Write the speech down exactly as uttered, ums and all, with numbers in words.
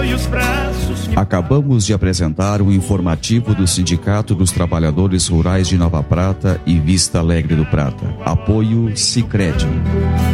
apoie os braços. Acabamos de apresentar o informativo do Sindicato dos Trabalhadores Rurais de Nova Prata e Vista Alegre do Prata. Apoio Sicredi.